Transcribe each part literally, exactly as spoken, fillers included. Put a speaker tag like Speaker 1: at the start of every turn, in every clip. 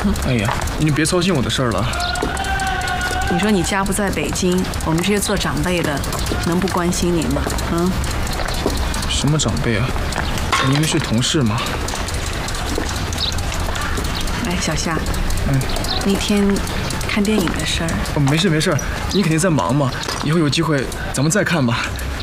Speaker 1: 哎呀，您别操心我的事儿了。
Speaker 2: 你说你家不在北京，我们这些做长辈的能不关心您吗？嗯？
Speaker 1: 什么长辈啊？您们是同事吗？
Speaker 2: 哎，小夏，
Speaker 1: 嗯，
Speaker 2: 那天看电影的事儿。
Speaker 1: 哦，没事没事，你肯定在忙嘛，以后有机会咱们再看吧。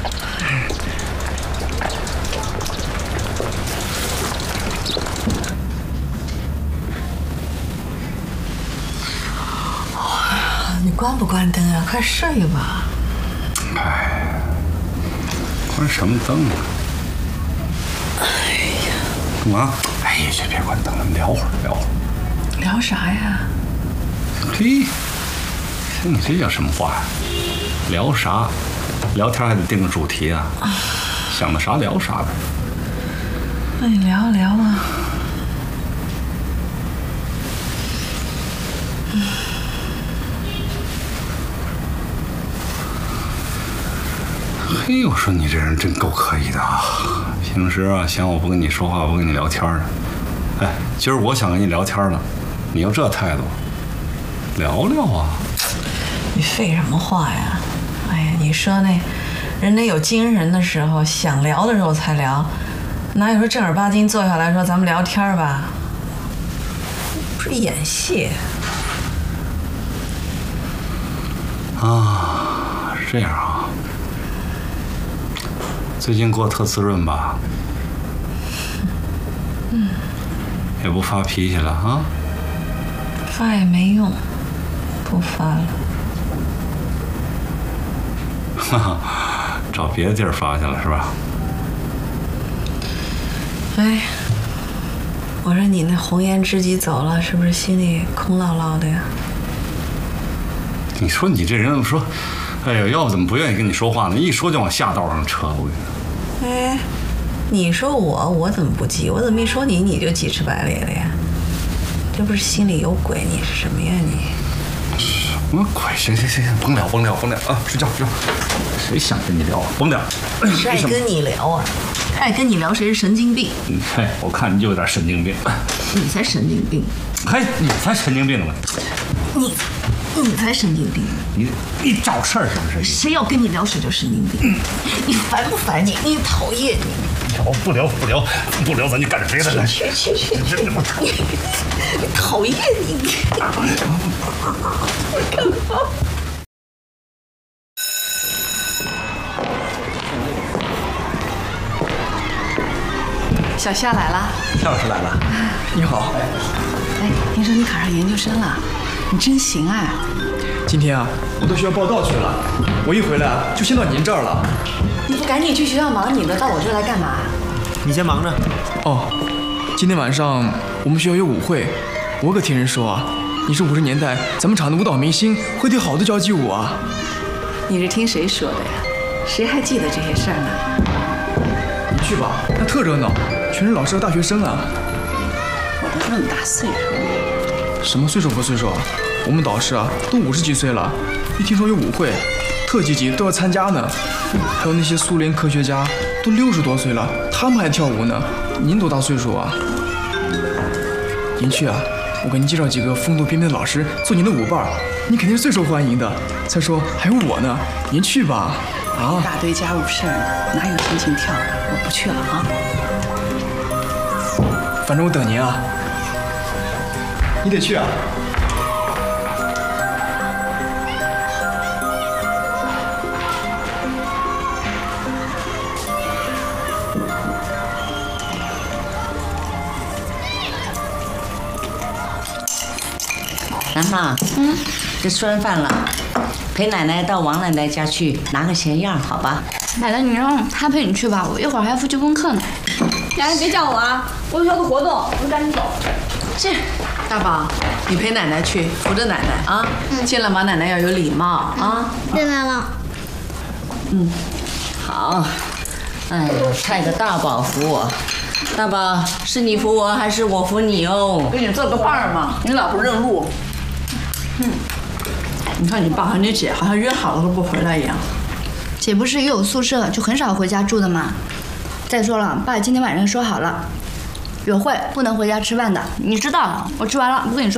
Speaker 3: 你关不关灯啊？快睡吧。
Speaker 4: 哎，关什么灯啊？
Speaker 3: 哎呀，
Speaker 4: 干嘛？哎呀，先别关灯了，聊会儿，聊会儿。
Speaker 3: 聊啥呀？
Speaker 4: 嘿，你这叫什么话呀？聊啥？聊天还得定个主题啊？想到啥聊啥呗。
Speaker 3: 那你聊聊啊。嗯。
Speaker 4: 嘿，我说你这人真够可以的啊！平时啊嫌我不跟你说话，不跟你聊天呢。哎，今儿我想跟你聊天了，你要这态度，聊聊啊！
Speaker 3: 你废什么话呀？哎呀，你说那人得有精神的时候，想聊的时候才聊，哪有说正儿八经坐下来说咱们聊天吧？不是演戏
Speaker 4: 啊？这样啊？最近过特滋润吧？
Speaker 3: 嗯。
Speaker 4: 也不发脾气了啊？
Speaker 3: 发也没用，不发了。
Speaker 4: 哈哈，找别的地儿发去了是吧？
Speaker 3: 哎，我说你那红颜知己走了，是不是心里空落落的呀？
Speaker 4: 你说你这人，我说，哎呀，要不怎么不愿意跟你说话呢？一说就往下道上扯，我跟你说。
Speaker 3: 哎，你说我，我怎么不急？我怎么一说你，你就急赤白咧的呀？这不是心里有鬼？你是什么呀你？
Speaker 4: 什么鬼？行行行行，甭聊甭聊甭聊啊！睡觉睡觉。谁想跟你聊啊？甭聊。
Speaker 3: 谁爱跟你聊啊？他爱跟你聊谁是神经病？
Speaker 4: 嗯，嘿，我看你就有点神经病。
Speaker 3: 你才神经病。
Speaker 4: 嘿，你才神经病呢！
Speaker 3: 你，你才神经病。
Speaker 4: 你你找事儿是不是？
Speaker 3: 谁要跟你聊谁就神经病。嗯、你烦不烦你？你讨厌你。
Speaker 4: 聊不聊不聊不聊，咱就干点别的来。
Speaker 3: 去去去去！你讨厌你！干嘛？
Speaker 2: 小夏来了。
Speaker 1: 夏老师来了。你好。
Speaker 2: 哎，听说你考上研究生了，你真行啊！
Speaker 1: 今天啊，我到学校报道去了，我一回来就先到您这儿了。
Speaker 2: 你不赶紧去学校忙你的，到我这儿来干嘛？
Speaker 5: 你先忙着。
Speaker 1: 哦，今天晚上我们学校有舞会，我可听人说啊，你是五十年代咱们厂的舞蹈明星，会跳好的交际舞啊。
Speaker 2: 你是听谁说的呀？谁还记得这些事儿呢？
Speaker 1: 你去吧，那特热闹，全是老师和大学生啊。
Speaker 2: 我都那么大岁数。
Speaker 1: 什么岁数不岁数啊？我们导师啊都五十几岁了，一听说有舞会，特积极都要参加呢。还有那些苏联科学家都六十多岁了，他们还跳舞呢。您多大岁数啊？您去啊，我给您介绍几个风度翩翩的老师做您的舞伴，你肯定是最受欢迎的。再说还有我呢，您去吧。啊，
Speaker 2: 一大堆家务事儿，哪有心情跳？我不去了啊。
Speaker 1: 反正我等您啊。你得去啊。
Speaker 6: 兰芳，嗯，这吃完饭了，陪奶奶到王奶奶家去拿个钱样，好吧？
Speaker 7: 奶奶，你让她陪你去吧，我一会儿还要复习功课呢。
Speaker 8: 奶奶别叫我啊，我有个活动，我们赶紧走。
Speaker 2: 这大宝，你陪奶奶去，扶着奶奶啊。嗯。进来王奶奶要有礼貌啊。
Speaker 8: 明白了。
Speaker 6: 嗯，好。哎呀，派个大宝扶我。大宝，是你扶我还是我扶你哦？
Speaker 2: 给你做个伴嘛，你老不认路。嗯。你看你爸和你姐好像约好了都不回来一样。
Speaker 7: 姐不是也有宿舍，就很少回家住的嘛。再说了，爸今天晚上说好了，有会不能回家吃饭的，你知道的。我吃完了不跟你说。